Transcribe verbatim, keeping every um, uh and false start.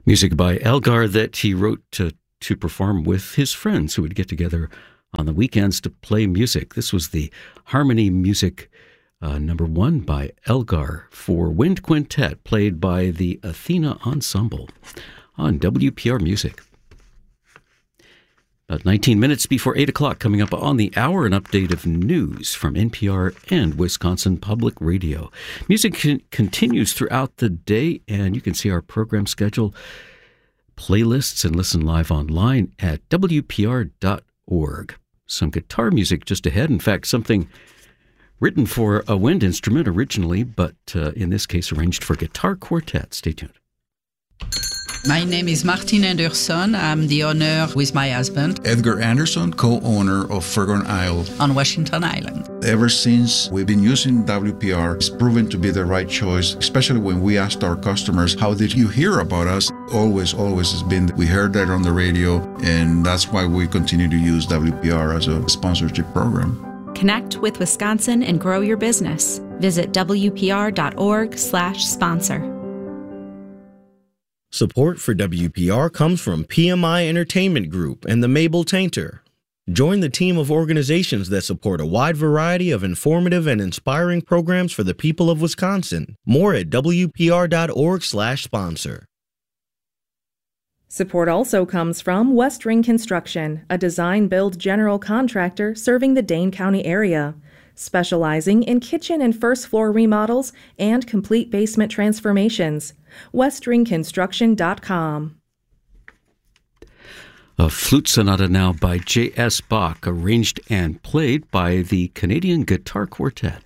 Music by Elgar that he wrote to, to perform with his friends who would get together on the weekends to play music. This was the Harmony Music uh, number one by Elgar for Wind Quintet, played by the Athena Ensemble on W P R Music. About nineteen minutes before eight o'clock, coming up on the hour, an update of news from N P R and Wisconsin Public Radio. Music con- continues throughout the day, and you can see our program schedule, playlists, and listen live online at W P R dot org. Some guitar music just ahead. In fact, something written for a wind instrument originally, but uh, in this case arranged for guitar quartet. Stay tuned. My name is Martin Anderson. I'm the owner with my husband, Edgar Anderson, co-owner of Fergon Isle on Washington Island. Ever since we've been using W P R, it's proven to be the right choice, especially when we asked our customers, how did you hear about us? Always, always has been, we heard that on the radio, and that's why we continue to use W P R as a sponsorship program. Connect with Wisconsin and grow your business. Visit W P R dot org slash sponsor. Support for W P R comes from P M I Entertainment Group and the Mabel Tainter. Join the team of organizations that support a wide variety of informative and inspiring programs for the people of Wisconsin. More at W P R dot org slash sponsor. Support also comes from West Ring Construction, a design-build general contractor serving the Dane County area, specializing in kitchen and first-floor remodels and complete basement transformations. west ring construction dot com. A flute sonata now by J S Bach, arranged and played by the Canadian Guitar Quartet.